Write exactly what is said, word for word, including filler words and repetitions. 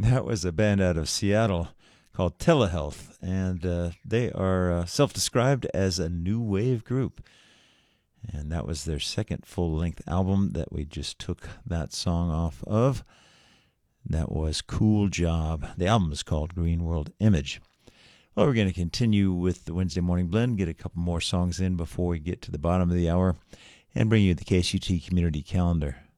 That was a band out of Seattle called Telehealth, and uh, they are uh, self-described as a new wave group. And that was their second full-length album that we just took that song off of. That was Cool Job. The album is called Green World Image. Well, we're going to continue with the Wednesday Morning Blend, get a couple more songs in before we get to the bottom of the hour, and bring you the K S U T Community Calendar.